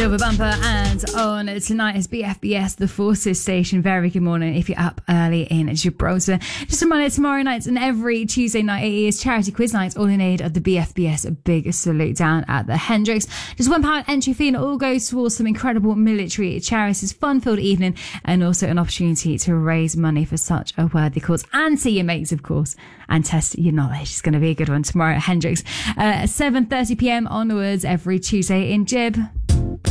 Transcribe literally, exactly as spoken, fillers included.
Silver Bumper, and on tonight is B F B S, the Forces station. Very good morning if you're up early in Gibraltar. Just a reminder, tomorrow night and every Tuesday night it is charity quiz night, all in aid of the B F B S Big Salute down at the Hendricks. Just one pound entry fee and it all goes towards some incredible military charities. Fun-filled evening and also an opportunity to raise money for such a worthy cause. And see your mates, of course, and test your knowledge. It's going to be a good one tomorrow at Hendricks. Uh, seven thirty p m onwards every Tuesday in Gib.